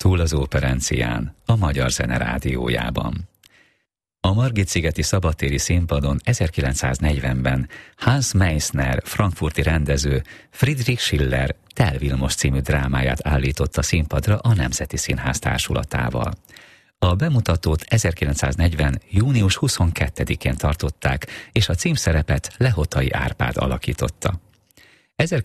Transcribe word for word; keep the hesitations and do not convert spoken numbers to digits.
túl az operencián, a Magyar Zene Rádiójában. A Margit-szigeti szabadtéri színpadon ezerkilencszáznegyvenben Hans Meissner frankfurti rendező Friedrich Schiller Tell Vilmos című drámáját állította színpadra a Nemzeti Színház társulatával. A bemutatót ezerkilencszáznegyven. június huszonkettedikén tartották, és a címszerepet Lehotai Árpád alakította.